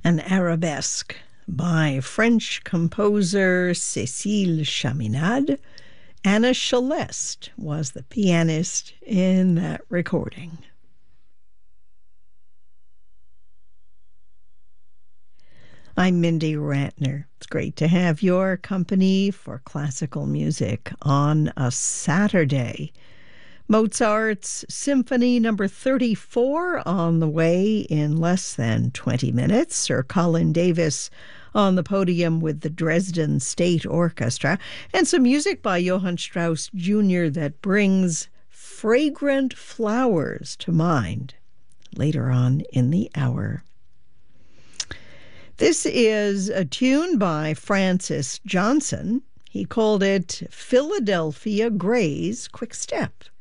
An arabesque by French composer Cécile Chaminade. Anna Celeste was the pianist in that recording. I'm Mindy Ratner. It's great to have your company for classical music on a Saturday. Mozart's Symphony Number 34 on the way in less than 20 minutes. Sir Colin Davis on the podium with the Dresden State Orchestra, and some music by Johann Strauss Jr. that brings Fragrant Flowers to mind later on in the hour. This is a tune by Francis Johnson. He called it Philadelphia Gray's Quick Step.